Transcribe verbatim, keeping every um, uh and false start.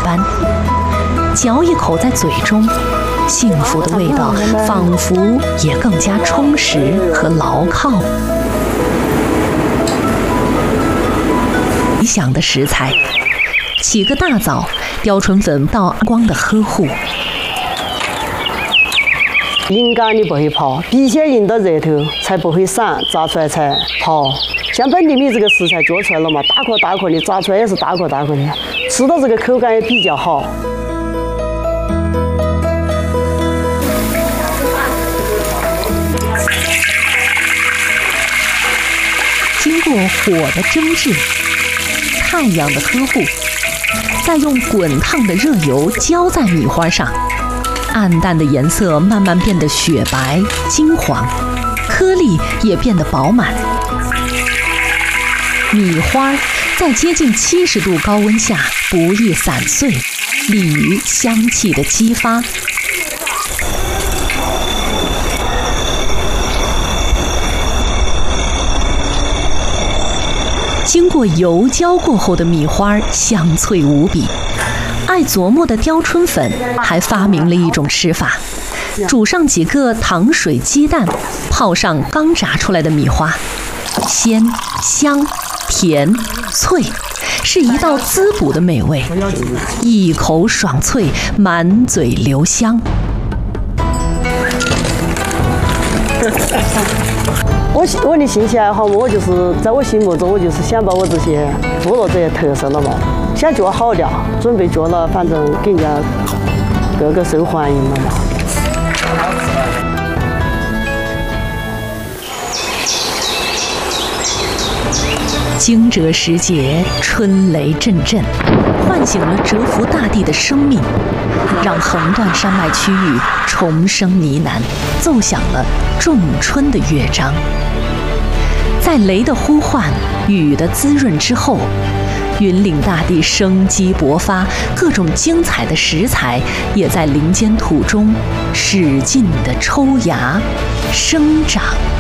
般，嚼一口在嘴中，幸福的味道仿佛也更加充实和牢靠。理想的食材，起个大早，雕春粉到光的呵护。 阴干你不会泡，必须引到热头才不会散，炸出来才泡。像本地米这个食材做出来了嘛，大颗大颗的，炸出来也是大颗大颗的，吃到这个口感也比较好。 经过火的蒸制，太阳的呵护，再用滚烫的热油浇在米花上，暗淡的颜色慢慢变得雪白金黄，颗粒也变得饱满。米花在接近七十度高温下不易散碎，利于香气的激发。经过油浇过后的米花香脆无比。爱琢磨的雕春粉还发明了一种吃法，煮上几个糖水鸡蛋，泡上刚炸出来的米花，鲜香甜脆，是一道滋补的美味，一口爽脆，满嘴留香。 我我的兴趣爱好嘛，我就是在我心目中，我就是想把我这些部落这些特色了嘛，想做好了，准备做了，反正给人家各个受欢迎了嘛。 惊蛰时节，春雷阵阵，唤醒了蛰伏大地的生命，让横断山脉区域重生呢喃，奏响了仲春的乐章。在雷的呼唤、雨的滋润之后，云岭大地生机勃发，各种精彩的食材也在林间土中使劲地抽芽、生长。